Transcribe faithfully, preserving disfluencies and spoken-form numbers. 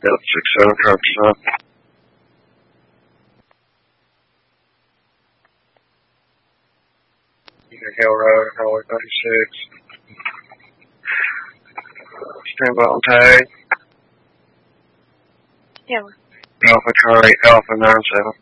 Delta six seven, Carter's up. Hill Road, Highway thirty-six. Stand by on tag. Yeah. Alpha Charlie, Alpha nine seven.